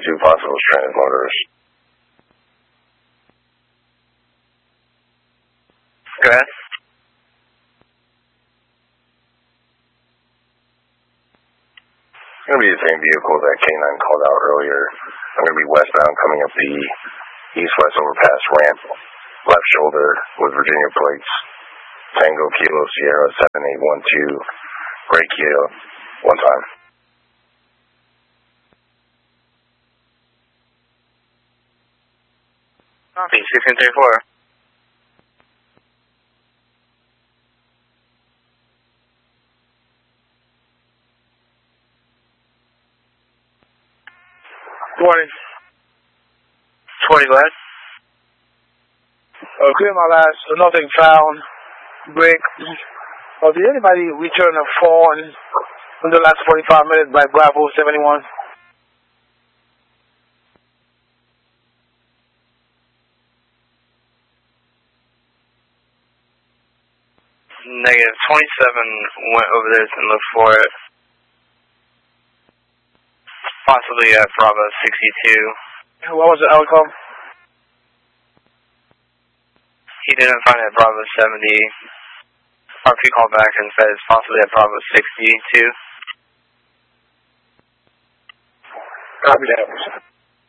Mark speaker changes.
Speaker 1: 2 possible stranded motorists.
Speaker 2: Go ahead.
Speaker 1: It's going to be the same vehicle that K9 called out earlier. I'm going to be westbound coming up the east-west overpass ramp, left shoulder with Virginia plates. Tango Kilo Sierra 7812, Great Kilo, 1 time.
Speaker 2: Copy, 1634.
Speaker 3: Morning.
Speaker 2: 20, go ahead.
Speaker 3: Clear my last, so nothing found. Break. Did anybody return a phone in the last 45 minutes by Bravo 71?
Speaker 2: Negative. 27 went over there and looked for it. Possibly at Bravo 62.
Speaker 3: What was the outcome?
Speaker 2: He didn't find it at Bravo 70. RP called back and said it's possibly at Bravo 62.
Speaker 3: Copy that.